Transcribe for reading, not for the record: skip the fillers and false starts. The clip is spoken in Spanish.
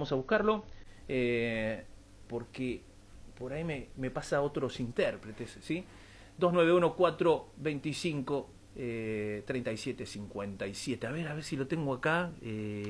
vamos a buscarlo, porque por ahí me pasa a otros intérpretes, ¿sí? 291-425-3757. A ver si lo tengo acá.